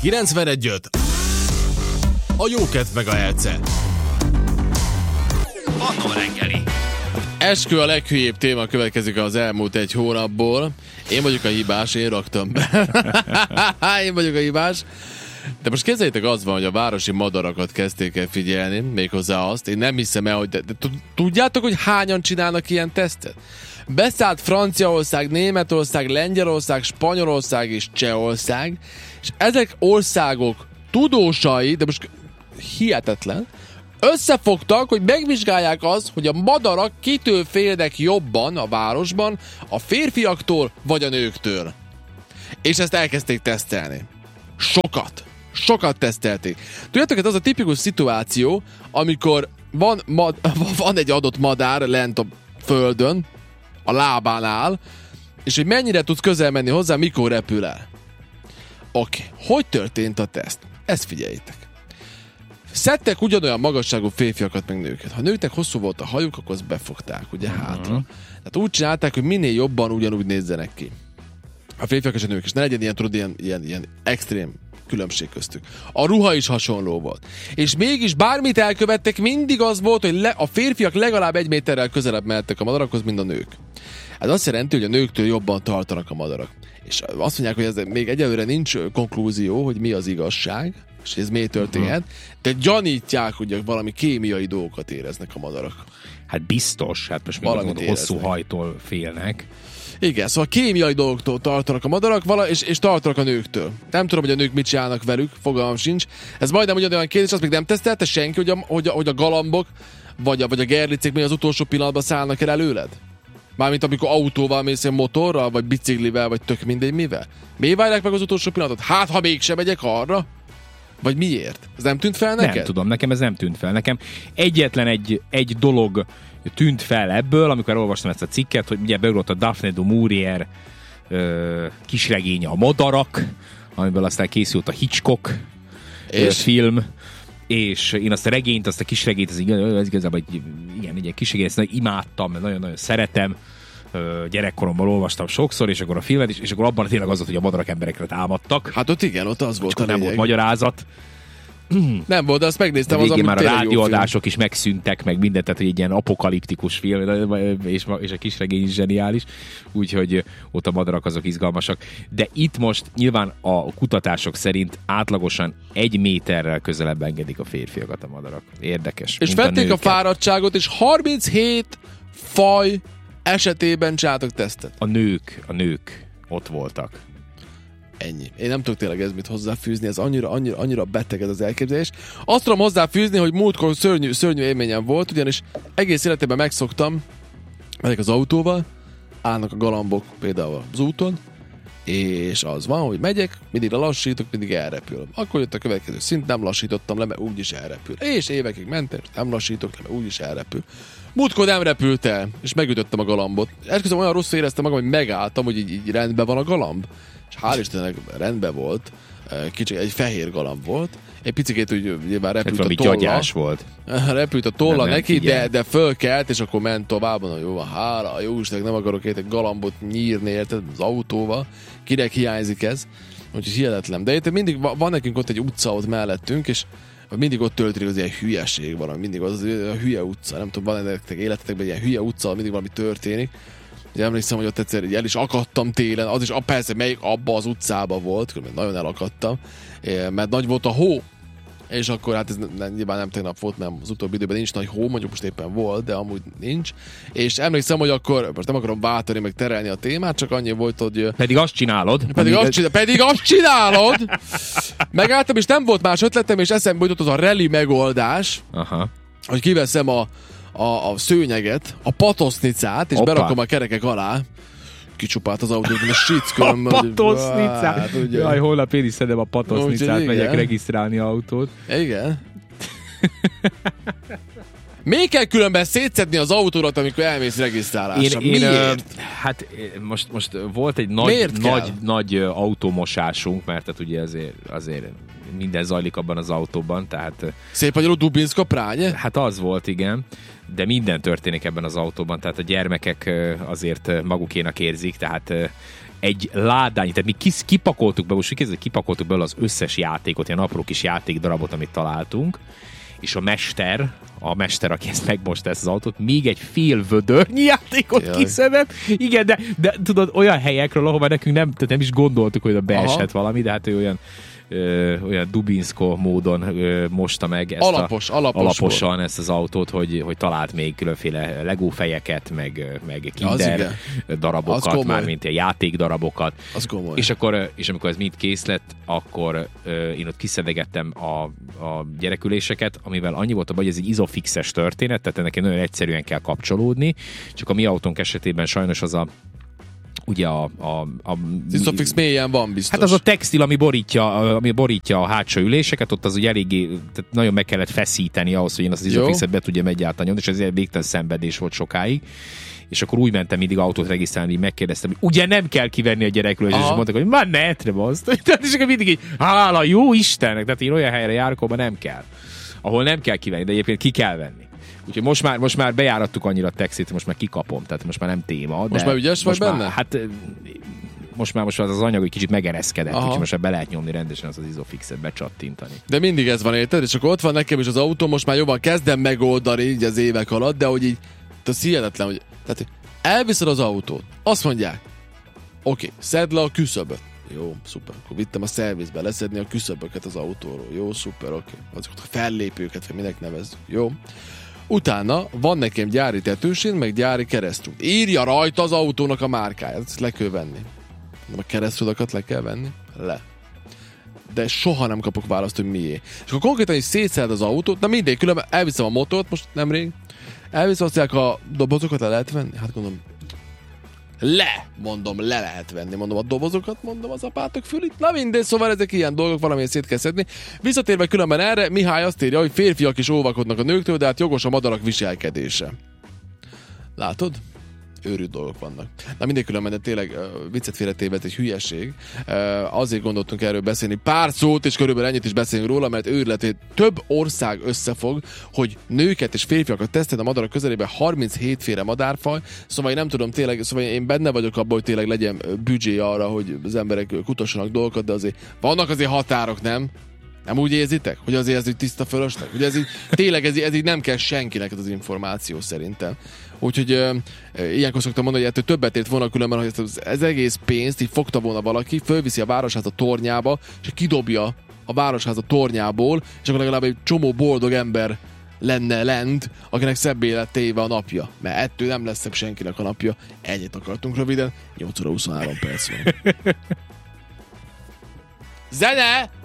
91.5. A jókedv megahertze. Manna reggeli. Eskü a leghülyébb téma következik az elmúlt egy hónapból. Én vagyok a hibás, én raktam be. Én vagyok a hibás. De most képzeljétek, az van, hogy a városi madarakat kezdték el figyelni, méghozzá azt. Én nem hiszem el, hogy... De tudjátok, hogy hányan csinálnak ilyen tesztet? Beszállt Franciaország, Németország, Lengyelország, Spanyolország és Csehország, és ezek országok tudósai, de most hihetetlen, összefogtak, hogy megvizsgálják az, hogy a madarak kitől félnek jobban a városban, a férfiaktól vagy a nőktől. És ezt elkezdték tesztelni. Sokat tesztelték. Tudjátok, hogy az a tipikus szituáció, amikor van egy adott madár lent a földön, a lábán áll, és hogy mennyire tudsz közel menni hozzá, mikor repül el. Oké. Hogy történt a teszt? Ezt figyeljétek. Szedtek ugyanolyan magasságú férfiakat, meg nőket. Ha nőknek hosszú volt a hajuk, akkor azt befogták, ugye hátra. Tehát úgy csinálták, hogy minél jobban ugyanúgy nézzenek ki. A férfiak és a nők, és ne legyen ilyen, tudod, ilyen extrém különbség köztük. A ruha is hasonló volt. És mégis bármit elkövettek, mindig az volt, hogy a férfiak legalább 1 méterrel közelebb mehettek a madarakhoz, mint a nők. Ez azt jelenti, hogy a nőktől jobban tartanak a madarak. És azt mondják, hogy ez még egyelőre nincs konklúzió, hogy mi az igazság, és ez miért történhet, de gyanítják, hogy valami kémiai dolgokat éreznek a madarak. Hát biztos, hát most még hosszú hajtól félnek. Igen, szóval kémiai dolgoktól tartanak a madarak, és tartanak a nőktől. Nem tudom, hogy a nők mit csinálnak velük, fogalmam sincs. Ez majdnem ugyanolyan kérdés, azt még nem tesztelte senki, hogy a galambok, vagy a gerlicék még az utolsó pillanatban szállnak el előled? Mármint amikor autóval mész, motorral, vagy biciklivel, vagy tök mindegy mivel. Miért várják meg az utolsó pillanatot? Hát, ha mégsem megyek arra? Vagy miért? Ez nem tűnt fel neked? Nem tudom, nekem ez nem tűnt fel. Nekem egyetlen egy dolog tűnt fel ebből, amikor olvastam ezt a cikket, hogy ugye beugrott a Daphne du Maurier kisregénye A madarak, amiből aztán készült a Hitchcock film, és én azt a regényt, azt a kisregényt, ez igazából egy kisregényt, ezt imádtam, nagyon-nagyon szeretem, gyerekkoromban olvastam sokszor, és akkor a filmet is, és akkor abban tényleg az volt, hogy a madarak emberekre támadtak. Hát ott igen, ott az volt a nem volt magyarázat. Nem volt, de azt megnéztem, az, amit már a rádióadások is megszűntek, meg mindent, tehát hogy egy ilyen apokaliptikus film, és a kisregény is zseniális, úgyhogy ott a madarak azok izgalmasak. De itt most nyilván a kutatások szerint átlagosan 1 méterrel közelebb engedik a férfiakat a madarak. Érdekes. És vették a fáradtságot, és 37 faj esetében csináltak tesztet. A nők ott voltak. Ennyi. Én nem tudok tényleg ez mit hozzáfűzni, ez annyira beteg ez az elképzelés. Azt tudom hozzáfűzni, hogy múltkor szörnyű élményem volt, ugyanis egész életében megszoktam, megyek az autóval, állnak a galambok például az úton, és az van, hogy megyek, mindig lassítok, mindig elrepül. Akkor jött a következő szint, nem lassítottam le, mert úgyis elrepül. És évekig mentem, nem lassítok le, mert úgyis elrepül. Múltkor nem repült el, és megütöttem a galambot. Esküszöm, olyan rosszul éreztem magam, hogy megálltam, hogy így rendben van a galamb. És hál' Istennek rendben volt, kicsit egy fehér galamb volt, egy picikét úgy nyilván repült a tolla. Gyagyás volt. Repült a tolla neki, de fölkelt, és akkor ment tovább, mondom, jó van, hála, jó Istennek, nem akarok egy galambot nyírni, érted, az autóval. Kinek hiányzik ez? Úgyhogy hihetetlen. De itt mindig van nekünk ott egy utca ott mellettünk, és mindig ott történik az ilyen hülyeség valami, mindig az a hülye utca, nem tudom, van nektek életetekben ilyen hülye utca, mindig valami történik. Ugye emlékszem, hogy ott egyszer el is akadtam télen, az is persze melyik abba az utcába volt, nagyon elakadtam, mert nagy volt a hó, és akkor hát ez nyilván nem tegnap volt, mert az utóbbi időben nincs nagy hó, mondjuk most éppen volt, de amúgy nincs. És emlékszem, hogy akkor, most nem akarom váltani, meg terelni a témát, csak annyi volt, hogy... Pedig azt csinálod. Pedig azt csinálod! Megálltam, és nem volt más ötletem, és eszembe jutott az a rally megoldás, hogy kiveszem a szőnyeget, a patosznicát, és berakom a kerekek alá. Kicsupált az autót, a sicköröm. A patosznicát! Hát, jaj, holnap én is szedem a patosznicát, megyek regisztrálni autót. Igen. Még kell különben szétszedni az autórat, amikor elmész regisztrálásra? Miért? Hát most volt egy nagy autómosásunk, mert tehát ugye azért minden zajlik abban az autóban, tehát... Szép magyarul Dubinska pránye? Hát az volt, igen. De minden történik ebben az autóban, tehát a gyermekek azért magukénak érzik, tehát egy ládányi, tehát mi kipakoltuk be, most kipakoltuk be az összes játékot, ilyen apró kis játékdarabot, amit találtunk, és a mester, aki ezt megmosta ezt az autót, még egy fél vödörnyi játékot kiszedett. Igen, de tudod, olyan helyekről, ahol nekünk nem is gondoltuk, hogy beesett valami, de hát ő olyan Dubinsko módon mosta meg ezt alaposan ezt az autót, hogy talált még különféle Lego fejeket, meg Kinder darabokat, mármint ilyen játékdarabokat. És amikor ez mind kész lett, akkor én ott kiszedegettem a gyereküléseket, amivel annyi volt, hogy ez egy izofixes történet, tehát ennek nagyon egyszerűen kell kapcsolódni, csak a mi autónk esetében sajnos az ugye az Isofix mélyen van biztos. Hát az a textil, ami borítja a hátsó üléseket, ott az ugye eléggé, tehát nagyon meg kellett feszíteni ahhoz, hogy én azt az Isofixet be tudjam egyáltalán nyomni, és ez egy végtelen szenvedés volt sokáig. És akkor úgy mentem mindig autót regisztrálni, megkérdeztem, hogy ugye nem kell kivenni a gyerekről, és mondták, hogy már netre baszt. És akkor mindig így, hála jó Istennek, tehát én olyan helyre járok, ahol nem kell. Ahol nem kell kivenni, de egyébként ki kell venni. Úgyhogy most már bejárattuk annyira a textit, most már kikapom, tehát most már nem téma. Most már ügyes vagy benne? Hát most már az anyag egy kicsit megereszkedett, úgyhogy most már be lehet nyomni rendesen az Isofixet, becsattintani. De mindig ez van, érted? És akkor ott van nekem is az autó, most már jobban kezdem megoldani így az évek alatt, de hogy így, ez hihetetlen, hogy tehát elviszed az autót, azt mondják, oké, szedd le a küszöböt. Jó, szuper. Akkor vittem a szervizbe leszedni a küszöböket az autóról. Jó, szuper, oké. Azokat a fellépőket, vagy minek nevezzük. Jó. Utána van nekem gyári tetősén, meg gyári keresztút. Írja rajta az autónak a márkáját. Ezt le kell venni. A keresztúdakat le kell venni? Le. De soha nem kapok választ, hogy miért. És akkor konkrétan is szétszed az autót, na mindegy, különben elviszem a motort, most nemrég. Elviszem, azt mondják, a dobozokat le lehet venni? Hát gondolom, le lehet venni, mondom, a dobozokat, mondom, az apátok fülit. Na mindegy, szóval ezek ilyen dolgok, valamilyen szét kell szedni. Visszatérve különben erre, Mihály azt írja, hogy férfiak is óvakodnak a nőktől, de hát jogos a madarak viselkedése. Látod? Őrült dolgok vannak. Na mindegy, különben, de tényleg viccet félretévet egy hülyeség. Azért gondoltunk erről beszélni pár szót, és körülbelül ennyit is beszélünk róla, mert őrületét több ország összefog, hogy nőket és férfiakat tesztel a madarak közelében 37 féle madárfaj, szóval én nem tudom tényleg, szóval én benne vagyok abban, hogy tényleg legyen büdzsé arra, hogy az emberek kutassanak dolgokat, de azért vannak azért határok, nem? Nem úgy érzitek? Hogy azért ez így tiszta fölösleg? Hogy ez így, tényleg ez így nem kell senkinek ez az információ szerintem. Úgyhogy ilyenkor szoktam mondani, hogy ettől többet ért volna különben, hogy ez egész pénzt így fogta volna valaki, fölviszi a városháza tornyába, és kidobja a városháza tornyából, és akkor legalább egy csomó boldog ember lenne lent, akinek szebbé lett téve a napja. Mert ettől nem lesz szebb senkinek a napja. Ennyit akartunk röviden. 8 óra 23 perc van. Zene!